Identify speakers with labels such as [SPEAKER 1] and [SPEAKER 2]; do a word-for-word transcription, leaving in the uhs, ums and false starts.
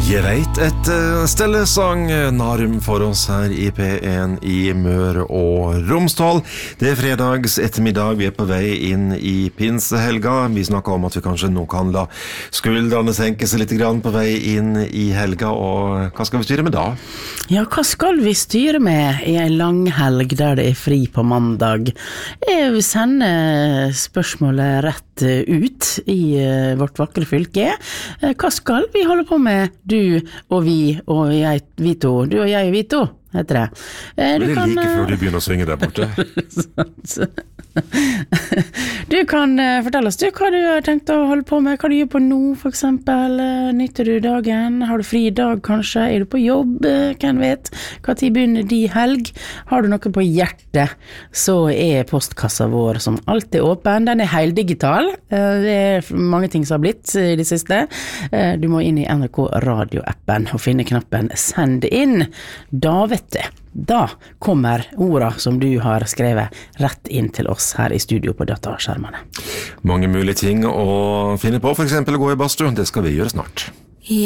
[SPEAKER 1] Jeg vet et uh, stellesang Narum for oss her I P en I Møre og Romsdal. Det er fredags ettermiddag, vi er på vei inn I pinsehelga. Vi snakker om at vi kanskje nå kan la skuldrene senke seg litt grann på vei inn I helga, og hva skal vi styre med da?
[SPEAKER 2] Ja, hva skal vi styre med I en lang helg der det er fri på mandag? Jeg vil sende spørsmålet rett ut I vårt vakre fylke. Hva skal vi holde på med, du og vi og jeg, vi to? Du og jeg og vi to, heter det. Du
[SPEAKER 1] det er
[SPEAKER 2] kan,
[SPEAKER 1] like før du begynner å synge der borte.
[SPEAKER 2] Du kan uh, fortelle oss du, hva du har tenkt å holde på med, hva du gjør på nå for eksempel, uh, nytter du dagen, har du fri dag kanskje, er du på jobb, uh, hvem vet, hva tid begynner de helg, har du noe på hjertet, så er postkassa vår som alltid åpen, den er heldigital, uh, det er mange ting som har blitt I det siste, uh, du må inn I N R K radioappen og finne knappen send inn, da vet du. Da kommer orda som du har skrevet rett inn til oss her I studio på dataskjermene.
[SPEAKER 1] Mange mulige ting å finne på, for eksempel å gå I badstue, det skal vi gjøre snart.